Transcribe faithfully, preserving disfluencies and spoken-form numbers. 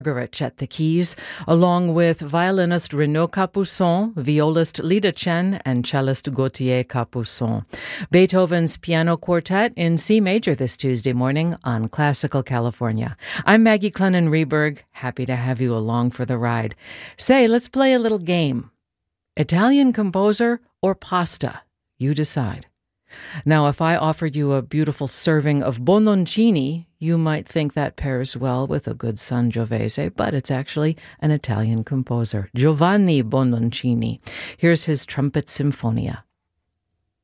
Margaret at the keys, along with violinist Renaud Capuçon, violist Lida Chen, and cellist Gauthier Capuçon. Beethoven's Piano Quartet in C major this Tuesday morning on Classical California. I'm Maggie Clennon-Reberg, happy to have you along for the ride. Say, let's play a little game. Italian composer or pasta? You decide. Now, if I offered you a beautiful serving of boloncini, you might think that pairs well with a good Sangiovese, but it's actually an Italian composer, Giovanni Boloncini. Here's his Trumpet Symphonia.